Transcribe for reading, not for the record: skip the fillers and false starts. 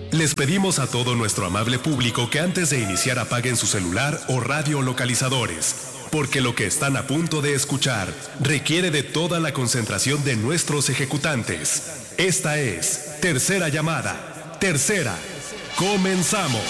Les pedimos a todo nuestro amable público que antes de iniciar apaguen su celular o radio localizadores, porque lo que están a punto de escuchar requiere de toda la concentración de nuestros ejecutantes. Esta es Tercera Llamada. Tercera. Comenzamos.